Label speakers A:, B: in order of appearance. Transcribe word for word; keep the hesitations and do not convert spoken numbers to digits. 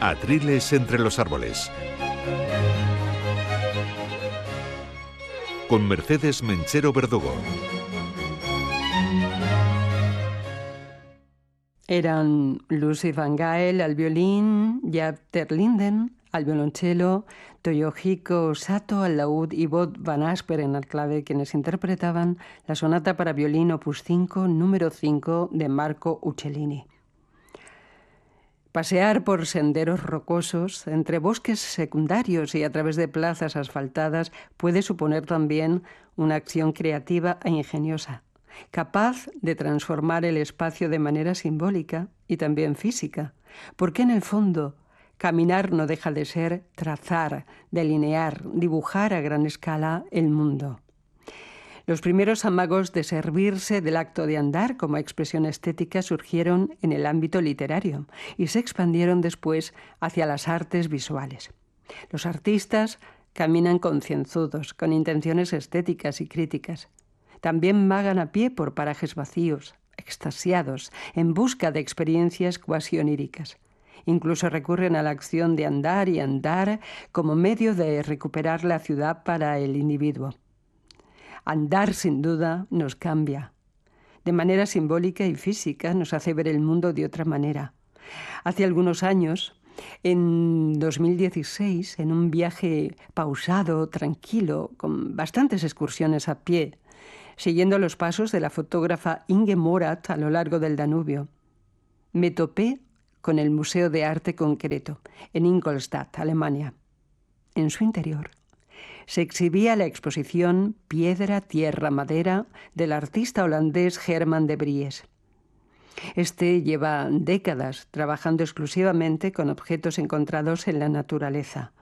A: Atriles entre los árboles. Con Mercedes Menchero Verdugo.
B: Eran Lucy Van Gael al violín, Jaap ter Linden al violonchelo, Toyohiko Sato al laúd y Bob Van Asperen al clave, quienes interpretaban la sonata para violín opus cinco, número cinco de Marco Uccellini. Pasear por senderos rocosos, entre bosques secundarios y a través de plazas asfaltadas puede suponer también una acción creativa e ingeniosa, capaz de transformar el espacio de manera simbólica y también física, porque en el fondo caminar no deja de ser trazar, delinear, dibujar a gran escala el mundo. Los primeros amagos de servirse del acto de andar como expresión estética surgieron en el ámbito literario y se expandieron después hacia las artes visuales. Los artistas caminan concienzudos, con intenciones estéticas y críticas. También vagan a pie por parajes vacíos, extasiados, en busca de experiencias cuasi oníricas. Incluso recurren a la acción de andar y andar como medio de recuperar la ciudad para el individuo. Andar, sin duda, nos cambia. De manera simbólica y física nos hace ver el mundo de otra manera. Hace algunos años, en dos mil dieciséis, en un viaje pausado, tranquilo, con bastantes excursiones a pie, siguiendo los pasos de la fotógrafa Inge Morat a lo largo del Danubio, me topé con el Museo de Arte Concreto, en Ingolstadt, Alemania. En su interior se exhibía la exposición Piedra, Tierra, Madera del artista holandés Herman de Vries. Este lleva décadas trabajando exclusivamente con objetos encontrados en la naturaleza,